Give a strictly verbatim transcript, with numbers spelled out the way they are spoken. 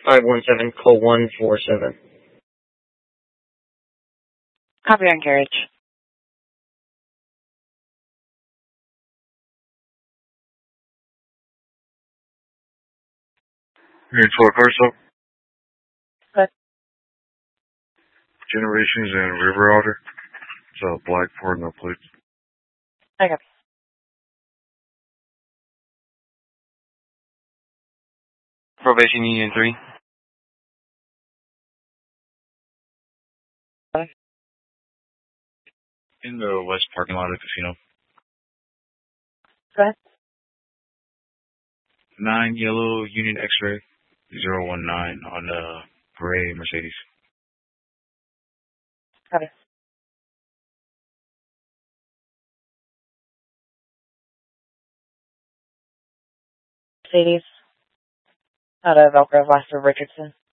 five one seven, call one four seven. Copy on carriage. Here to Carso. Good. Generations and River Otter. It's a black Ford, no plates. I copy. Probation Union three. In the west parking lot of the casino. Good. Nine yellow Union X-ray zero one nine on the gray Mercedes. Copy. Mercedes. Out of Elk Grove, west of Richardson.